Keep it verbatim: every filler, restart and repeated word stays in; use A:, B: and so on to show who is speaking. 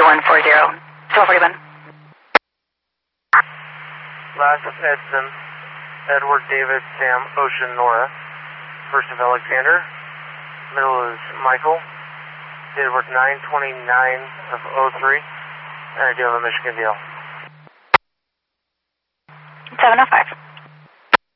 A: one four zero. So forty-one.
B: Last of Edson, Edward, David, Sam, Ocean, Nora. First of Alexander. Middle is Michael. Date of birth nine twenty-nine of oh three. And I do have a Michigan deal.
A: seven oh five.